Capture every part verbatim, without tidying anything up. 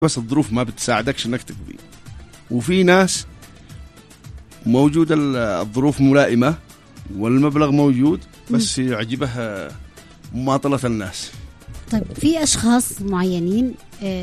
بس الظروف ما بتساعدكش انك تقضي. وفي ناس موجودة الظروف ملائمة والمبلغ موجود بس م. يعجبها مماطلة الناس. طيب في أشخاص معينين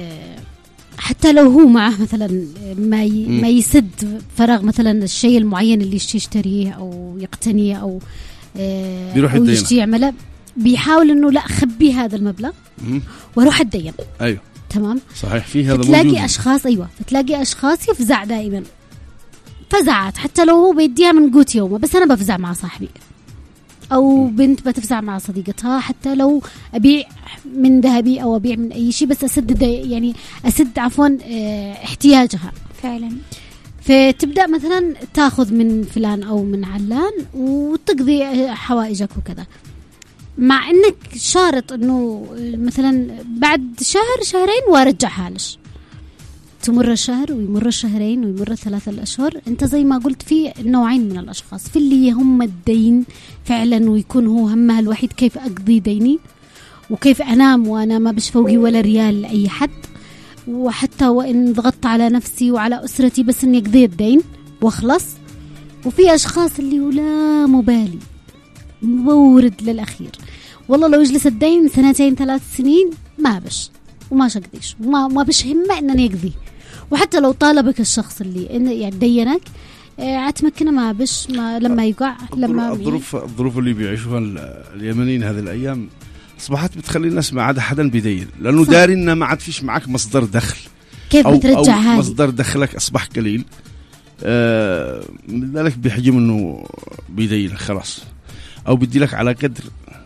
حتى لو هو معه مثلا ما ما يسد فراغ مثلا الشيء المعين اللي يشتريه أو يقتنيه أو بيروح أو يشتري يعمله، بيحاول إنه لا خبي هذا المبلغ م. وروح أتدين. أيوه تمام صحيح. في هذا تلاقي موجود. أشخاص أيوة فتلاقي أشخاص يفزع دائما فزعات، حتى لو هو بيديها من قوت يومه، بس أنا بفزع مع صاحبي، أو بنت بتفزع مع صديقتها حتى لو أبيع من ذهبي أو أبيع من أي شيء بس أسد يعني أسد عفوا احتياجها فعلا. فتبدأ مثلا تأخذ من فلان أو من علان وتقضي حوائجك وكذا، مع إنك شارط إنه مثلا بعد شهر شهرين وارجعها لش. تمر الشهر ويمر الشهرين ويمر الثلاثة الأشهر، أنت زي ما قلت في نوعين من الأشخاص، في اللي هم الدين فعلا ويكون هو همها الوحيد كيف أقضي ديني وكيف أنام وأنا ما بش فوقي ولا ريال لأي حد، وحتى وإن ضغطت على نفسي وعلى أسرتي بس إني أقضي الدين وخلص. وفي أشخاص اللي ولا مبالي مورد للأخير، والله لو يجلس الدين سنتين ثلاث سنين ما بش وما شقديش وما ما بش همه إنني أقضي، وحتى لو طالبك الشخص اللي إن يعني دينك عتمكنه ما بش ما لما يقع لما الظروف الظروف اللي بيعيشوها اليمنيين هذه الأيام أصبحت بتخلي الناس ما عاد حدا بيدين، لأنه داري إنه ما عاد فيش معك مصدر دخل. كيف أو بترجع أو هاي؟ مصدر دخلك أصبح قليل، آه لذلك بيحجم إنه بيدين خلاص، أو بدي لك على قدر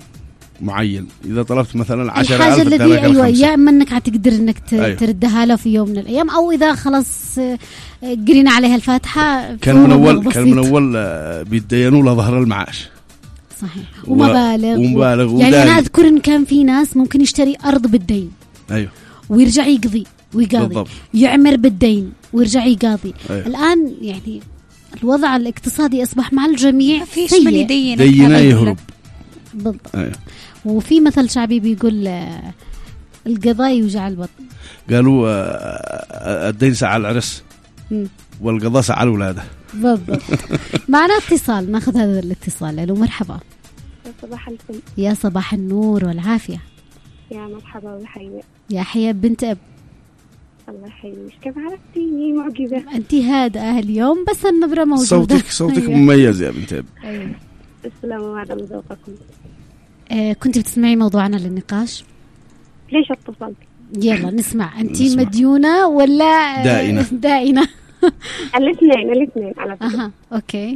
معين. إذا طلبت مثلا عشرة ألف الحاجة الذي أيوة يا إما إنك هتقدر إنك أيوة. تردها له في يوم من الأيام، أو إذا خلاص قرينا عليها الفاتحة كان من أول كان من أول بيتدينوا له ظهر المعاش. صحيح. ومبالغ ومبالغ يعني أنا أذكر إن كان في ناس ممكن يشتري أرض بالدين أيوة ويرجع يقضي ويقاضي بالضبط. يعمر بالدين ويرجع يقاضي. أيوة. الآن يعني الوضع الاقتصادي أصبح مع الجميع فيش من يدين دينا يهرب. بالضبط. أيوة. وفي مثل شعبي بيقول القضاء يوجع البطن. قالوا الدين ساعة العرس والقضاء ساعة الولادة. بالضبط. معنا اتصال، ناخذ هذا الاتصال. الو مرحبا. يا صباح الفل. يا صباح النور والعافية. يا مرحبا وحيا. يا حيا بنت أب. الله يحييك. كيف عرفتيني؟ معجزة. أنت هادئة اليوم بس النبرة موجودة. صوتك صوتك مميز يا بنت أب. أيوة. السلام عليكم ذوقكم. آه كنت بتسمعي موضوعنا للنقاش؟ ليش اتصلت؟ يلا نسمع. أنت مديونة ولا دائنة؟ دائنة. الاثنين الاثنين على فكرة. أها أوكي.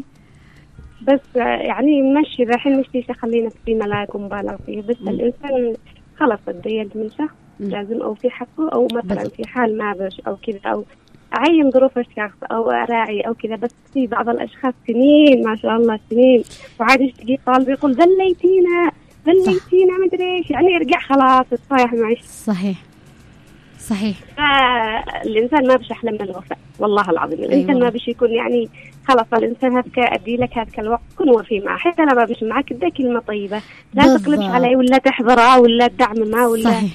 بس يعني مشي الحين مش ليش خلينا في ملاك ومبالغ فيه، بس م. الإنسان خلص الدين من شخص م. لازم أو في حقه، أو مثلا بس. في حال ما بش أو كذا، أو أعين ظروف الشخص أو أراعي أو كذا. بس في بعض الأشخاص سنين ما شاء الله سنين وعاد تجي طالب يقول ذليتينا ذليتينا ما أدري إيش، يعني يرجع خلاص تصايح معي. صحيح صحيح. الإنسان ما بش أحلم من الوفاء والله العظيم. الإنسان أيوة. ما بش يكون يعني خلاص الإنسان هذاك أدي لك هذاك الوقت كن وفي معه، حتى أنا ما بش معك ادي كلمة طيبة لا تقلبش علي ولا تحضره ولا تدعم معه ولا. صحيح.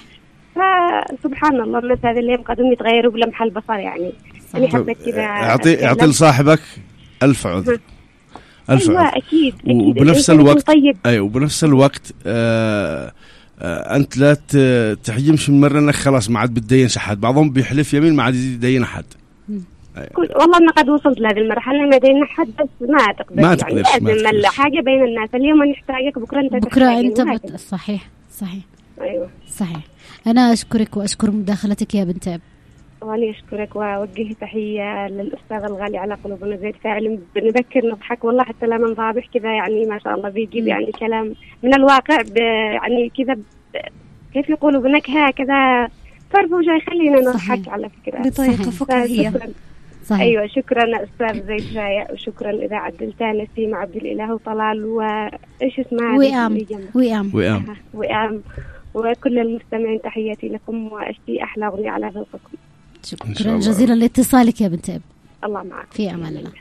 فسبحان الله الناس هذه اللي قادم يتغيروا بلمح البصر يعني. أنا حبيت كذا أعطي أعطي لصاحبك ألف عذر. ألف أيوة عذر. أكيد. وبنفس الوقت طيب. أيوة وبنفس الوقت آه آه أنت لا تحجمش من مرة أنك خلاص ما عاد بتدين شحد. بعضهم بيحلف يمين ما عاد يدين أحد. أيوة. والله أنا قد وصلت لهذه المرحلة ما دين أحد، بس ما تقدر ما يعني لازم حاجة بين الناس. اليوم نحتاجك بكرة أنت بكرة أنت بت... صحيح صحيح. أيوة صحيح. أنا أشكرك وأشكر مداخلتك يا بنت أب. وأنا أشكرك وأوجه تحية للأستاذ الغالي على قلوبنا زيد فاعل. بنذكر نضحك والله حتى لا نضابح كذا يعني ما شاء الله بيجيب يعني كلام من الواقع يعني كذا كيف يقولوا بنكهة كذا فرفوشة يخلينا نضحك على فكرة بطريقة فكاهية. صحيح. أيوة شكرا أستاذ زيد جاية وشكرا إذا عدلتها نسيم عبد الإله وطلال وإيش اسمها وئام وئام وئام وئام وكل المستمعين تحياتي لكم وأشتي أحلى أغنية على ذوقكم. شكرا جزيلا لاتصالك يا بنت أب. الله معك. في أمان الله.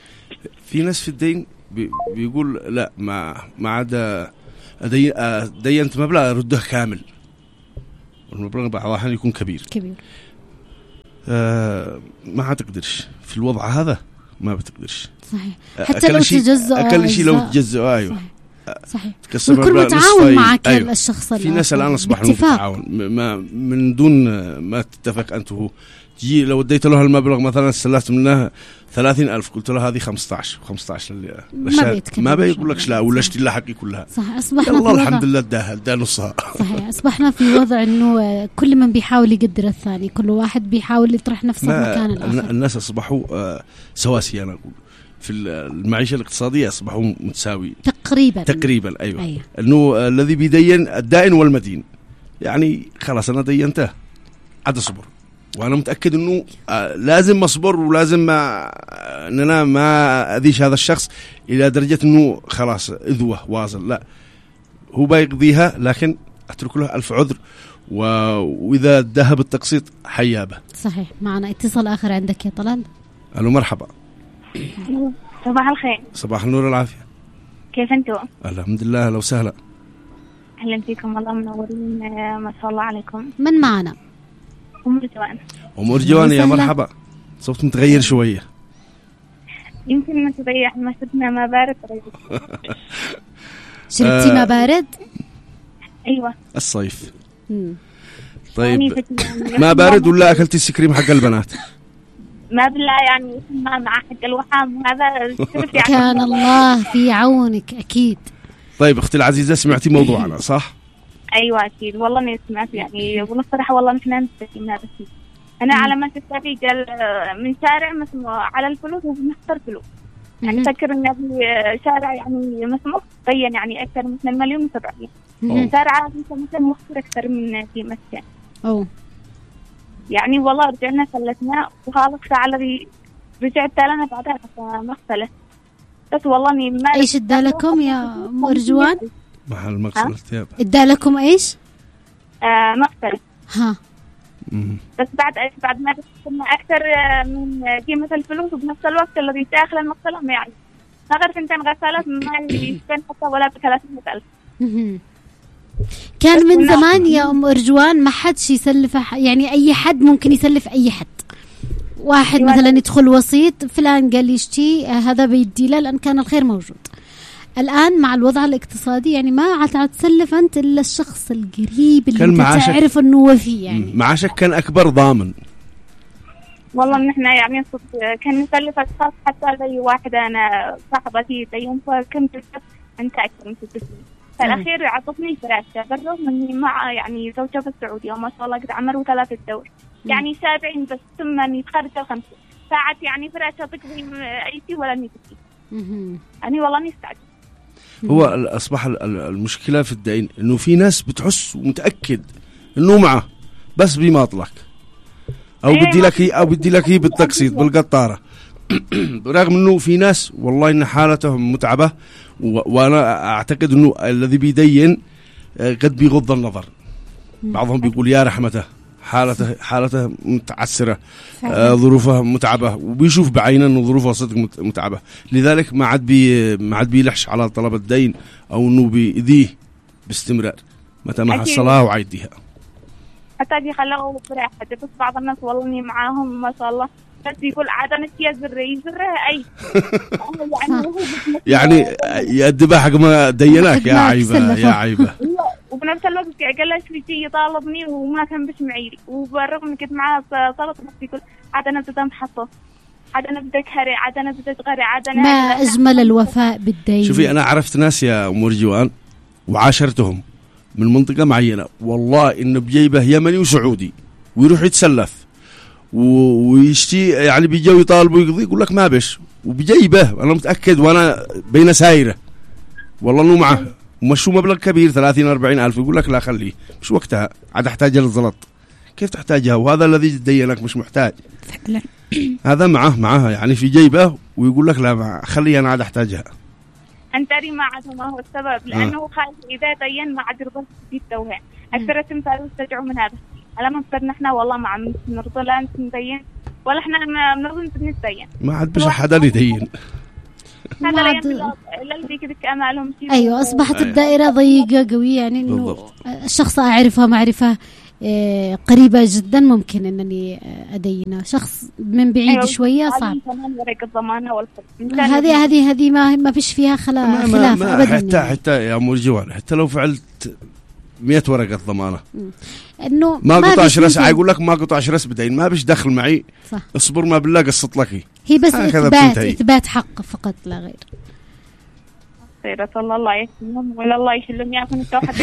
في ناس في الدين بي بيقول لا ما ما عاد دينت مبلغ رده كامل، والمبلغ بعض الأحيان يكون كبير كبير آه ما هتقدرش في الوضع هذا، ما بتقدرش. صحيح. حتى لو تجزأ أكل شيء لو تجزأ أيوه صحيح. ويكون متعاون معك أيوه. الشخص. في ناس الآن أصبح متعاون ما من دون ما تتفق أنت وهو. تجي لو اديت له المبلغ مثلا استلفت منه ثلاثين ألف، قلت له هذه خمسة عشر خمسة عشر ما, ما بيقولكش لا ولا اشتري لها حقي كلها. صح. أصبحنا والله الحمد لله ده ده نصها. صحيح. أصبحنا في وضع إنه كل من بيحاول يقدر الثاني، كل واحد بيحاول يطرح نفسه مكان الآخر. الناس أصبحوا سواسية، أنا أقول في المعيشة الاقتصادية أصبحوا متساوي تقريبا تقريبا أيوة, أيوة. إنه الذي بيدين الدائن والمدين، يعني خلاص أنا دينته عاد أصبر، وأنا متأكد إنه لازم أصبر ولازم ما أننا ما أذيش هذا الشخص إلى درجة إنه خلاص إذوه واصل، لا هو بيقضيها، لكن أترك له ألف عذر، وإذا ذهب التقسيط حيابه. صحيح. معنا اتصال آخر عندك يا طلال. ألو مرحبا. صباح الخير. صباح النور والعافية. كيف أنتوا؟ الحمد لله. لو سهلا. أهلا فيكم، والله منورين ما شاء الله عليكم. من معنا؟ أم رجوان. أم رجوان يا مرحبا. صوت متغير شوية. يمكن ما تريح، ما شربنا ما بارد. شربتي ما بارد؟ أيوة. الصيف. مم. طيب ما بارد ولا أكلتي السكريم حق البنات؟ ما بالله يعني ما مع حق الوحام هذا يعني. كان الله في عونك أكيد. طيب أختي العزيزة، سمعتي موضوعنا صح؟ أيوة أكيد والله أنا سمعت يعني، والله الصراحة والله نحن نستفيد من هذا الشيء. أنا على ما تستفيد قال من شارع مسموع على الفلوس وبنختار فلوس، يعني فكر إن في شارع يعني مسموع بين يعني أكثر من اثنين مليون وسبعين، شارع مثلا مختار أكثر من في مسكن. أوه. يعني والله رجعنا سلتنا وهذا الساعة الذي رجعت لنا بعدها فمختلف. بس والله إني ما إيش ادالكم يا مرجوان؟ محل مغسل ثياب. ادالكم إيش؟ آه مختلف. ها. مم. بس بعد إيش بعد ما دخلنا أكثر من قيمة الفلوس، وبنفس الوقت الذي داخل المغسلة ما يعني ما غير فنتين غسالات ما يشبن حتى ولا بثلاثمية ألف. كان من زمان يا أم أرجوان ما حدش يسلف، يعني أي حد ممكن يسلف أي حد. واحد مثلا يدخل وسيط، فلان قال يشتي هذا بيدي له، لأن كان الخير موجود. الآن مع الوضع الاقتصادي يعني ما عاد تسلف أنت إلا الشخص القريب اللي أنت تعرف أنه وفي، يعني معاشك كان أكبر ضامن. والله نحن يعني كان نسلف أشخاص، حتى لي واحدة أنا صاحبتي يوم فكنت أنت أكثر من ست سنين، فالأخير عطتني فراشة بالرغم إني مع يعني زوجة في السعودية وما شاء الله قد عمروا ثلاثة دور، يعني سابعين بس ثم يتخرج الخمسة ساعات، يعني فراشة تقضي أي شيء ولا نيجي. أنا والله نستعجل. هو أصبح المشكلة في الدين إنه في ناس بتحس ومتأكد إنه معه بس بيماطلك، أو بدي لك هي أو بدي لك هي بالتقسيط بالقطارة، برغم إنه في ناس والله إن حالتهم متعبة، وأنا أعتقد إنه الذي بيدين قد بيغض النظر. بعضهم بيقول يا رحمته، حالته حالته متعسرة، آه ظروفه متعبة، وبيشوف بعينه إنه ظروفه صدق متعبة، لذلك ما عاد بي ما عاد بيلحش على طلب الدين أو إنه بيديه باستمرار متى ما حصلها وعيديها. حتى دي خلقوا براحة، بس بعض الناس والله إني معاهم ما شاء الله بس يقول عادة نسيا زري زرها أي يعني يأدبها حق ما ديناك يا عيبة يا عيبة. وبنفس الوقت قال له شو شيء يطالبني وما كان بش معيري، وبالرغم كنت معاه صلت بس يقول عاد أنا بدأ محطة، عاد أنا بدك هري، عاد أنا بدك غري، عاد أنا ما أجمل الوفاء بالدين. شوفي أنا عرفت ناس يا أم رجوان وعاشرتهم من منطقة معينة، والله إنه بجيبه يمني وسعودي ويروح يتسلف ويشتي، يعني بيجوا يطالبوا يقضي يقول لك ما بش، وبجيبه أنا متأكد وأنا بين سايرة والله إنه معه ومشوا مبلغ كبير ثلاثين أربعين ألف، يقول لك لا خليه مش وقتها، عاد أحتاج للزلط. كيف تحتاجها وهذا الذي دينك مش محتاج؟ فعلا هذا معه معها يعني في جيبه ويقول لك لا خليه أنا عاد أحتاجها. أنتري ما عاد ما هو السبب، لأنه آه. خايف إذا دين ما عاد يرضى في التوهان أكثر تمثال واستجعوا من هذا. على ما نفترض نحن والله ما عم نرضى لا أنت ندين ولا إحنا نرضى نتدين، ما عاد بش حدا يدين. هذا لا يمكن إلا اللي كذا أمالهم. أيوة أصبحت الدائرة ضيقة قوية، يعني إنه الشخص أعرفه معرفة آه قريبة جدا ممكن أنني أدينه. شخص من بعيد أيوة. شوية صعب. ورقة ضمانة والفصل هذه هذه هذه ما ما فيش فيها خلا ما خلاف ما أبدا. حتى يعني. حتى يا مرجوان حتى لو فعلت مئة ورقة ضمانة إنه ما قطعش رأس، ممكن. يقول لك ما قطعش رأس بدين، ما بيش دخل معي. صح. اصبر ما بالله قصت لك هي بس هكذا إثبات بتنتهي. إثبات حق فقط لا غير. خيرة الله الله يسلمهم ولا الله يشلهم يعرفون التوحد.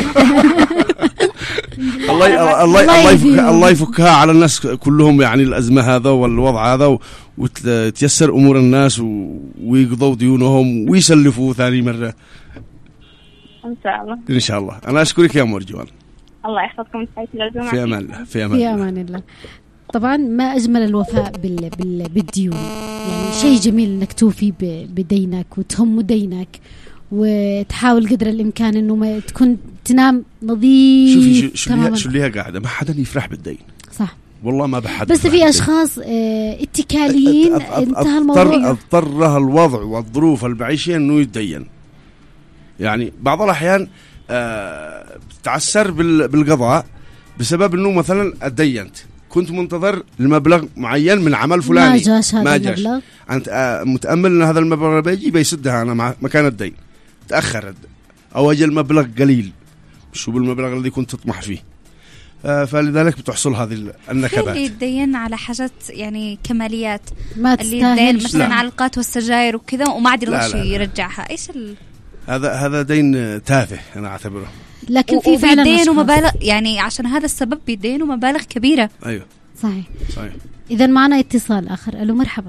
الله الله الله يفك الله يفكها على الناس كلهم، يعني الأزمة هذا والوضع هذا، وتيسر أمور الناس ويقضوا ديونهم ويسلفوا ثاني مرة إن شاء الله. إن شاء الله. أنا أشكرك يا مرجوان. الله يحفظكم في أمان الله. في أمان في الله. أمان الله. طبعا ما أجمل الوفاء بال بال بالديون، يعني شيء جميل إنك توفي بدينك وتهم دينك، وتحاول قدر الإمكان إنه ما تكون تنام نظيف. شوفي شو اللي شو اللي قاعدة ما حدا يفرح بالدين. صح. والله ما بحد. بس في أشخاص اه اتكاليين انتهى الموضوع. اضطرها الوضع والظروف المعيشية إنه يتدين. يعني بعض الأحيان اه تعسر بالقضاء بسبب إنه مثلا اتدينت، كنت منتظر المبلغ معين من عمل فلاني ما جاش هذا ما جاش. المبلغ. أنت اه متأمل إن هذا المبلغ بيجي بيسدها أنا مع مكان الدين، تأخر أو أجل مبلغ قليل شو بالمبلغ الذي كنت تطمح فيه. آه فلذلك بتحصل هذه النكبات. اللي يتدين على حاجات يعني كماليات ما اللي يتدين مثلا لا. على القات والسجاير وكذا وما عاد لا يرضى لا لا. يرجعها. ايش ال... هذا هذا دين تافه أنا أعتبره. لكن في فعلا بيدينوا مبالغ، يعني عشان هذا السبب بيدينوا مبالغ كبيرة. أيوه صحيح صحيح. إذا معنا اتصال آخر. ألو مرحبا.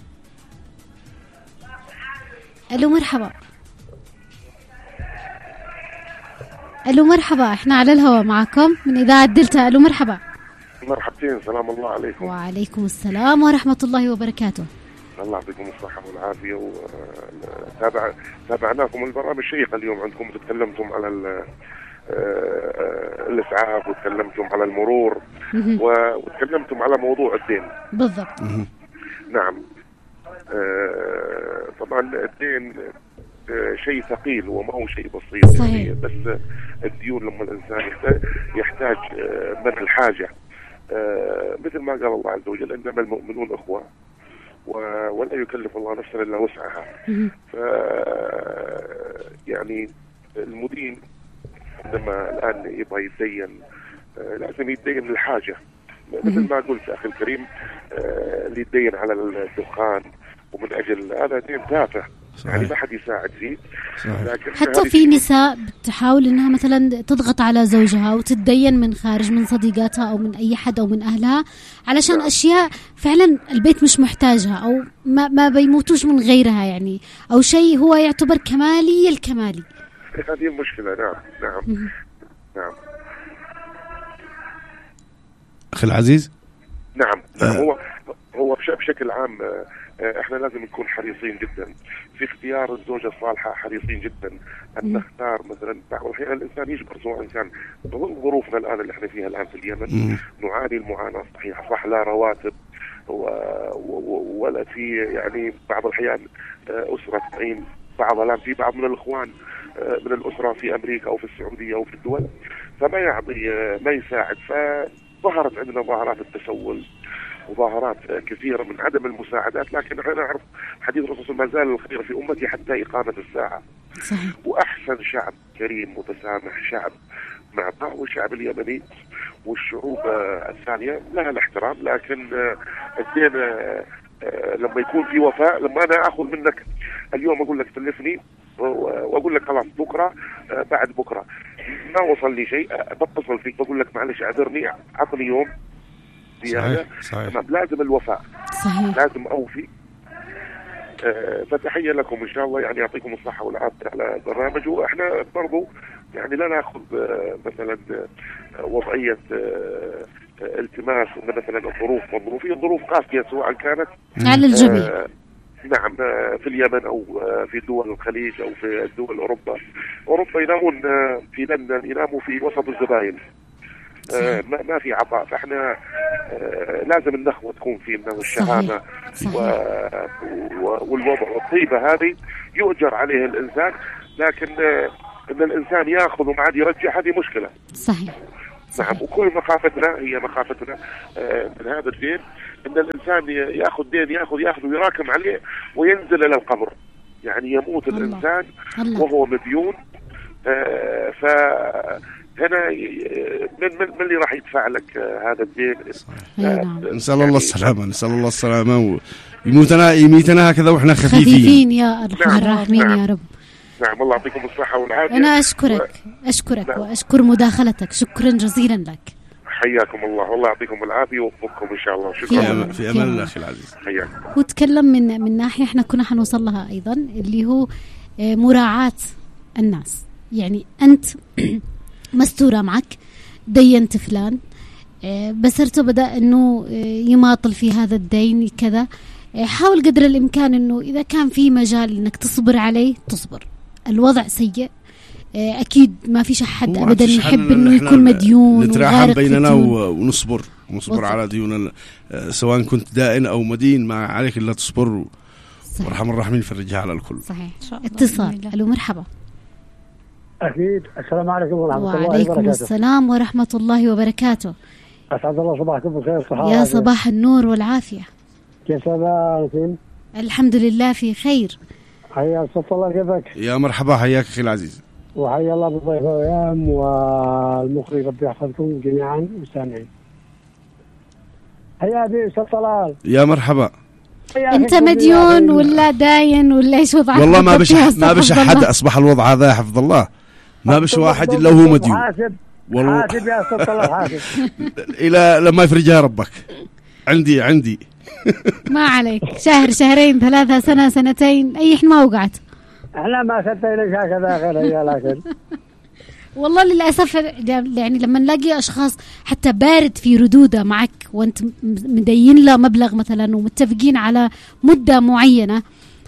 ألو مرحبا. ألو مرحبا، إحنا على الهواء معكم من إذاعة دلتا. ألو مرحبا. مرحبتين، سلام الله عليكم. وعليكم السلام ورحمة الله وبركاته. الله يعطيكم الصحة والعافية. وتابع تابعناكم البرامج الشيقة اليوم عندكم، تكلمتم على الإسعاف وتكلمتم على المرور وتكلمتم على موضوع الدين. بالضبط. نعم. طبعا الدين شيء ثقيل وما هو شيء بسيط. صحيح. يعني بس الديون لما الإنسان يحتاج من الحاجة، مثل ما قال الله عز وجل إنما المؤمنون أخوة ولا يكلف الله نفسا إلا وسعها. ف يعني المدين عندما الآن يبغى يتدين لازم يتدين للحاجة، مثل ما قلت أخي الكريم. اللي يتدين على الدخان ومن أجل هذا دين تافه، يعني ما حد يساعد فيه. حتى في نساء بتحاول انها مثلا تضغط على زوجها وتتدين من خارج، من صديقاتها او من اي حد او من اهلها، علشان نعم. اشياء فعلا البيت مش محتاجها او ما, ما بيموتوش من غيرها، يعني او شيء هو يعتبر كمالي الكمالي. هذه المشكلة. نعم نعم نعم. أخي العزيز. نعم, نعم. هو هو بشكل عام احنا لازم نكون حريصين جدا في اختيار الزوجة الصالحة، حريصين جدا ان نختار مثلا. بعض الأحيان الانسان يجبر، سواء كان ظروفنا الان اللي احنا فيها الان في اليمن نعاني المعاناة صحيحة، صح، لا رواتب و... و... ولا في يعني بعض الأحيان أسرة تعين بعض الآن في بعض من الإخوان من الأسرة في أمريكا أو في السعودية أو في الدول، فما يعطي ما يساعد. فظهرت عندنا ظاهرات التسول وظاهرات كثيرة من عدم المساعدات، لكن احنا نعرف حديث الرسول ما زال الخير في أمتي حتى إقامة الساعة. صحيح. وأحسن شعب كريم متسامح شعب مع بعض الشعب اليمني، والشعوب الثانية لها الاحترام، لكن الدين لما يكون في وفاء، لما أنا أخذ منك اليوم أقول لك سلفني وأقول لك خلاص بكرة بعد بكرة ما وصل لي شيء، بتصل فيك بقول لك معلش أعذرني عطني يوم زيادة. لازم الوفاء. صحيح. لازم أوفي. أه فتحية لكم إن شاء الله، يعني يعطيكم الصحة والعافية على البرنامج. وإحنا برضو يعني لا نأخذ أه مثلا أه وضعية أه التماس إن مثلا الظروف والظروف هي ظروف قاسية سواء كانت على الجميع. أه نعم أه في اليمن أو أه في دول الخليج أو في دول أوروبا. أوروبا ينامون أه في لندن يناموا في وسط الزباين. آه ما, ما في عطاء. فاحنا آه لازم النخوة تكون فينا والشهامة و... و... والوضع والطيبة هذه يؤجر عليه الإنسان، لكن آه إن الإنسان يأخذ وما عاد يرجع هذه مشكلة. صحيح نعم. وكل مخافتنا هي مخافتنا من هذا الدين ان الانسان ياخذ دين ياخذ ياخذ ويراكم عليه وينزل الى القبر، يعني يموت الله. الانسان الله. وهو مديون. فهنا من من من اللي راح يدفع لك هذا الدين؟ نسال الله السلامه، نسال الله السلامه، ويموتنا يميتنا هكذا واحنا خفيفين, خفيفين يا ارحم نعم. الراحمين نعم. يا رب. نعم. الله يعطيكم الصحة والعافية. أنا أشكرك و... أشكرك نعم. وأشكر مداخلتك، شكرا جزيلا لك. حياكم الله، والله يعطيكم العافية ووفقكم إن شاء الله. شكرا. في أمان الله أخي العزيز. حياكم. وتكلم من من ناحية إحنا كنا حنوصل لها أيضا، اللي هو مراعاة الناس. يعني أنت مستورة معك، دينت فلان، بسرته بدأ إنه يماطل في هذا الدين كذا، حاول قدر الإمكان إنه إذا كان في مجال إنك تصبر عليه تصبر. الوضع سيء أكيد، ما فيش أحد أبدا يحب إنه يكون مديون، نتراحم بيننا ونصبر ونصبر على ديوننا، سواء كنت دائن أو مدين، ما عليك إلا تصبر، وارحم الراحمين فرجها على الكل. صحيح. اتصال. ألو مرحبا. أكيد. السلام عليكم ورحمة الله وبركاته. وعليكم السلام ورحمة الله وبركاته. أسعد الله صباحكم بالخير والصحة. يا صباح النور والعافية. كيف حالك؟ الحمد لله في خير. حيا صوت الله، كيفك؟ يا مرحبا، حياك أخي العزيز. وحيا الله بالضيف والأيام والمخرج، ربي يحفظكم جميعا والسامعين. حيا بي أستاذ طلال. يا مرحبا. أنت مديون ولا داين ولا إيش وضعك؟ والله ما بش ما بش أحد، أصبح الوضع هذا حفظ الله، ما بش واحد إلا هو مديون. حاسب والله حاسب يا أستاذ طلال، حاسب إلى لما يفرجها ربك. عندي عندي ما عليك، شهر شهرين ثلاثة سنة سنتين أي حين ما وقعت. احنا ما ستينا هكذا غير هي، لكن والله للأسف يعني لما نلاقي أشخاص حتى بارد في ردوده معك، وأنت مدين له مبلغ مثلا ومتفقين على مدة معينة،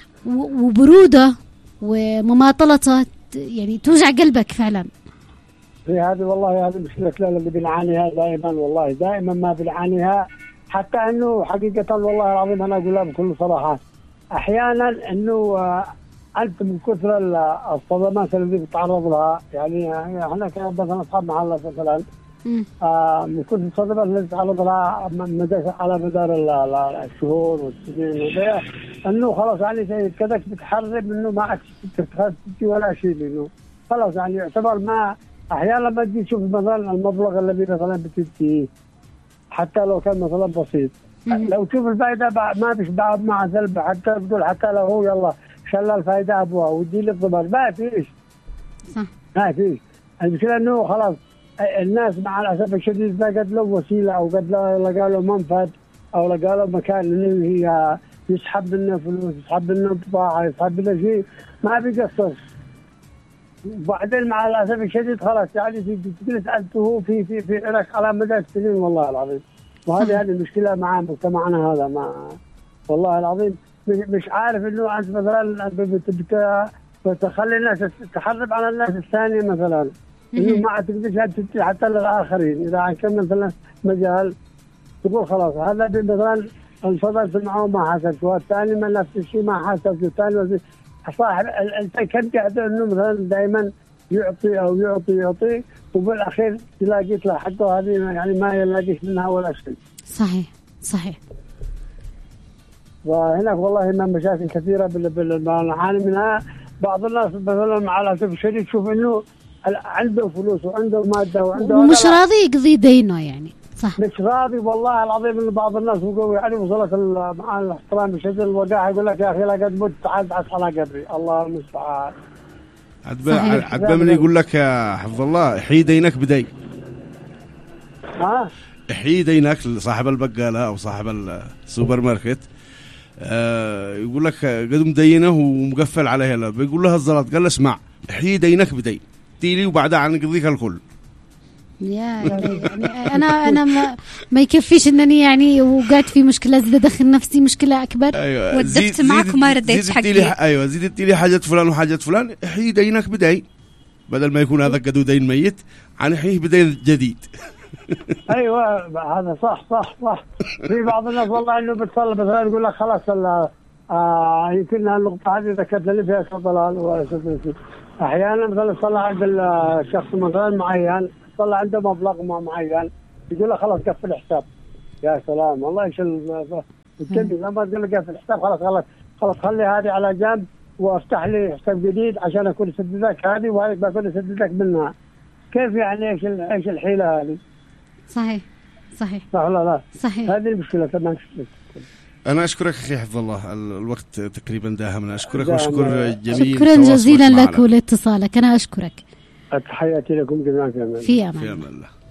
وبروده ومماطلته يعني توجع قلبك فعلا. في هذه والله هذه مشكلة اللي بنعانيها دائما، والله دائما ما بنعانيها، حتى انه حقيقة والله العظيم انا اقولها بكل صراحة، احيانا انه انت من كثر الصدمات اللي بتتعرض لها، يعني احنا كنا اصحاب محل مثلا آه من كثر الصدمات اللي بتتعرض لها على مدار الشهور والسنين وكذا، انه خلاص يعني كذا بتحرم انه ما تتخذ ولا شيء، لانه خلاص يعني يعتبر ما احيانا لما تجي تشوف مثلا المبلغ الذي مثلا بتديه حتى لو كان مثلا بسيط، لو تشوف الفائده ما فيش بعض مع سلب، حتى تقول حتى لو هو يلا شل الفائده ابوها ودي لك ضمان، ما فيش صح ما فيش. المشكله انه خلاص الناس مع الاسف الشديد ما قد له وسيله او قد لقى له منفذ او لقى له مكان انه هي يسحب منه فلوس، يسحب منه بضاعه، يسحب منه شيء، ما بيقصر. وبعدين مع الاسف الشديد خلاص يعني تجلس انته في في في لك على مدى السنين والله العظيم. وهذه هذه المشكله مع مجتمعنا هذا، ما والله العظيم مش عارف انه انت مثلا بتخلي الناس تحرب على الناس الثانيه مثلا، انه ما تقدرش تدي حتى للاخرين. اذا كان مثلا مجال تقول خلاص هذا مثلا انفضلت معه ما حسبت، والثاني ما نفس الشيء ما حسبت، والثاني صاحب كم قاعد انه مثلا دائما يعطي او يعطي يعطي وبالاخير تلاقيت له حقه، هذه يعني ما يلاقيش منها ولا شيء. صحيح صحيح. وهناك والله ما مشاكل كثيره بالنعاني منها. بعض الناس مثلا مع الاسف الشديد تشوف انه عنده فلوس وعنده ماده وعنده ومش راضي يقضي دينه، يعني صح مش راضي. والله العظيم ان بعض الناس وقوا يعني وصلت مع الاحترام الشديد الوقاحه، يقول لك يا اخي لا قد مت تعال تعال على قبري، الله المستعان. عد من يقول لك يا حفظ الله احيي دينك بدين، ها احيي دينك صاحب البقاله او صاحب السوبر ماركت، آه يقول لك قد مدينه ومقفل عليها، لا بيقول لها الزلط، قال له اسمع احيي دينك بدين تيلي وبعدها عن قضيك الكل. يا يعني انا انا ما, ما يكفيش انني يعني وقعت في مشكله زي ادخل نفسي مشكله اكبر. أيوة ودفت معك وما رديت حقي. ايوه زيدت لي حاجه فلان وحاجه فلان، احيي دينك بدين بدل ما يكون هذا قدو دين ميت، عن احييه بدين جديد. ايوه هذا صح صح صح. في بعض الناس والله انه بتصل مثلا يقول لك خلاص آه يمكن النقطه هذه ذكرت لي فيها ضلال. احيانا مثلا صلى عند الشخص مثلا معين طلع عنده مبلغ ما معين يقول له خلاص قفل الحساب. يا سلام والله ايش الكلمه لما تقول له قفل الحساب خلاص خلاص خلاص خلي هذه على جنب وافتح لي حساب جديد عشان اكون سددك هذه وهذه بكون سددك منها. كيف يعني ايش ايش الحيله هذه؟ صحيح صحيح صح ولا لا؟ صحيح. هذه المشكله كمان. أنا أشكرك أخي حفظ الله، الوقت تقريبا داهمنا. أشكرك وشكر جميل. شكرا جزيلا لك ولاتصالك. أنا أشكرك. تحياتي لكم جميعا. في أمان الله.